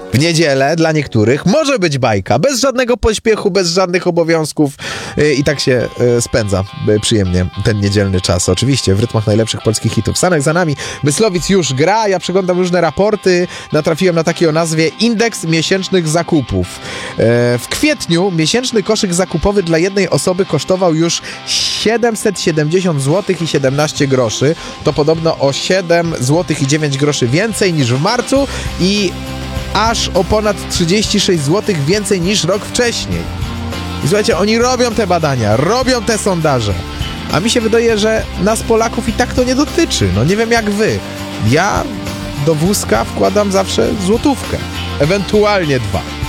W niedzielę dla niektórych może być bajka, bez żadnego pośpiechu, bez żadnych obowiązków i tak się spędza przyjemnie ten niedzielny czas. Oczywiście w rytmach najlepszych polskich hitów. Sanek za nami, Myslowic już gra, ja przeglądam różne raporty, natrafiłem na taki o nazwie Indeks Miesięcznych Zakupów. W kwietniu miesięczny koszyk zakupowy dla jednej osoby kosztował już 770 zł i 17 groszy. To podobno o 7 zł i 9 groszy więcej niż w marcu i aż o ponad 36 zł więcej niż rok wcześniej. I słuchajcie, oni robią te badania, robią te sondaże, a mi się wydaje, że nas Polaków i tak to nie dotyczy. No nie wiem jak wy. Ja do wózka wkładam zawsze złotówkę, ewentualnie 2.